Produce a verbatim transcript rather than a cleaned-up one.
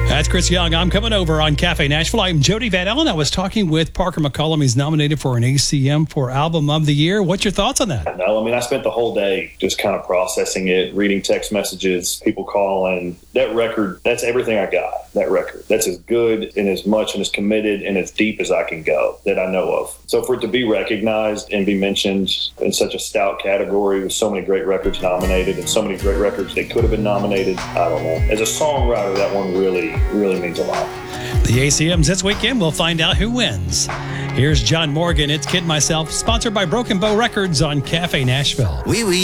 That's Chris Young. I'm coming over on Cafe Nashville. I'm Jody Van Allen. I was talking with Parker McCollum. He's nominated for an A C M for Album of the Year. What's your thoughts on that? No, I mean, I spent the whole day just kind of processing it, reading text messages, people calling. That record, that's everything I got, that record. That's as good and as much and as committed and as deep as I can go that I know of. So for it to be recognized and be mentioned in such a stout category with so many great records nominated and so many great records that could have been nominated, I don't know. As a songwriter, that one really, really means a lot. The A C Ms this weekend, we'll find out who wins. Here's John Morgan. It's Kid Myself, sponsored by Broken Bow Records on Cafe Nashville. Oui, oui.